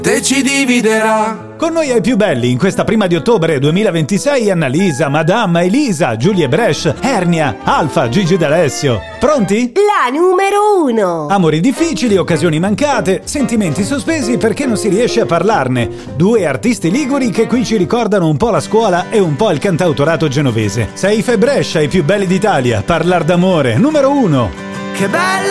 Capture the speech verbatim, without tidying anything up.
te ci dividerà. Con noi ai più belli in questa prima di ottobre duemilaventisei Annalisa, Madame, Elisa, Giulia Brescia, Ernia, Alfa, Gigi D'Alessio. Pronti? La numero uno. Amori difficili, occasioni mancate, sentimenti sospesi perché non si riesce a parlarne. Due artisti liguri che qui ci ricordano un po' la scuola e un po' il cantautorato genovese. Seifa e Brescia, i più belli d'Italia. Parlar d'amore, numero uno. Che bella